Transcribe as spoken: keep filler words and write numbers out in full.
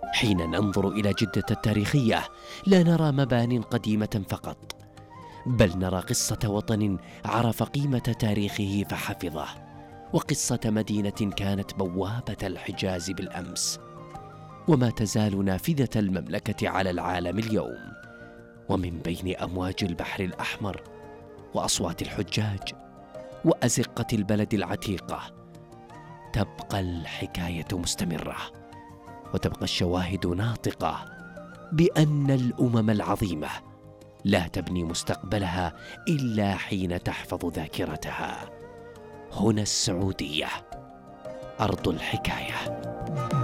حين ننظر إلى جدة التاريخية لا نرى مبان قديمة فقط، بل نرى قصة وطن عرف قيمة تاريخه فحفظه، وقصة مدينة كانت بوابة الحجاز بالأمس وما تزال نافذة المملكة على العالم اليوم. ومن بين أمواج البحر الأحمر وأصوات الحجاج وأزقة البلد العتيقة تبقى الحكاية مستمرة، وتبقى الشواهد ناطقة بأن الأمم العظيمة لا تبني مستقبلها إلا حين تحفظ ذاكرتها. هنا السعودية، أرض الحكاية.